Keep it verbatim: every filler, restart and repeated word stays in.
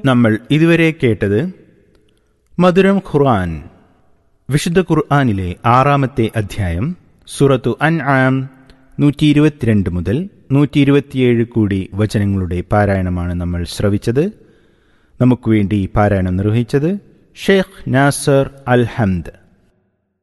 നമ്മൾ ഇതുവരെ കേട്ടത് മധുരം ഖുർആൻ, വിശുദ്ധ ഖുർആനിലെ ആറാമത്തെ അധ്യായം സൂറത്തു അൻആം നൂറ്റി ഇരുപത്തിരണ്ട് മുതൽ നൂറ്റി ഇരുപത്തിയേഴ് കൂടി വചനങ്ങളുടെ പാരായണമാണ് നമ്മൾ ശ്രവിച്ചത്. നമുക്ക് വേണ്ടി പാരായണം നിർവഹിച്ചത് ഷെയ്ഖ് നാസർ അൽ ഹംദ്.